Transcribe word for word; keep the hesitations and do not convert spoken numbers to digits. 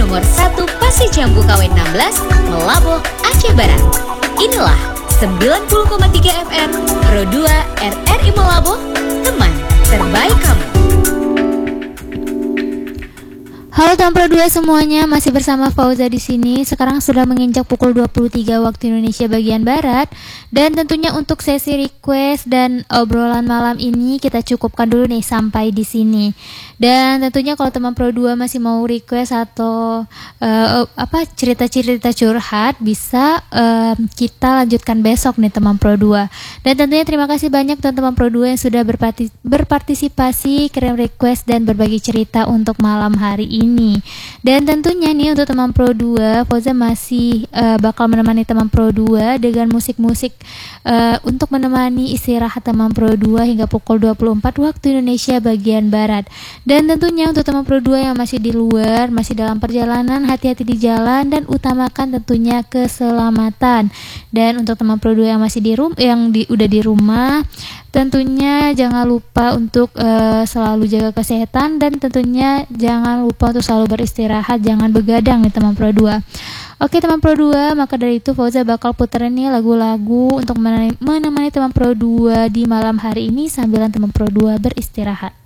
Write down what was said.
nomor satu Pasir Jambu K W enam belas, Melaboh, Aceh Barat. Inilah sembilan puluh koma tiga F M Pro dua R R I Melaboh, teman terbaik kamu. Halo teman Pro dua semuanya, masih bersama Fauza di sini. Sekarang sudah menginjak pukul dua puluh tiga waktu Indonesia bagian barat. Dan tentunya untuk sesi request dan obrolan malam ini kita cukupkan dulu nih sampai di sini. Dan tentunya kalau teman Pro dua masih mau request atau uh, apa cerita-cerita curhat, bisa uh, kita lanjutkan besok nih teman Pro dua. Dan tentunya terima kasih banyak teman-teman Pro dua yang sudah berparti- berpartisipasi, kirim request dan berbagi cerita untuk malam hari ini. Ini. Dan tentunya nih untuk teman Pro dua, Fauza masih uh, bakal menemani teman Pro dua dengan musik-musik uh, untuk menemani istirahat teman Pro dua hingga pukul dua puluh empat waktu Indonesia bagian barat. Dan tentunya untuk teman Pro dua yang masih di luar, masih dalam perjalanan, hati-hati di jalan dan utamakan tentunya keselamatan. Dan untuk teman Pro dua yang masih di rum yang di, udah di rumah, tentunya jangan lupa untuk uh, selalu jaga kesehatan dan tentunya jangan lupa untuk selalu beristirahat, jangan begadang nih teman Pro dua. Oke teman Pro dua, maka dari itu Fauza bakal puterin nih lagu-lagu untuk menemani, menemani teman Pro dua di malam hari ini sambil teman Pro dua beristirahat.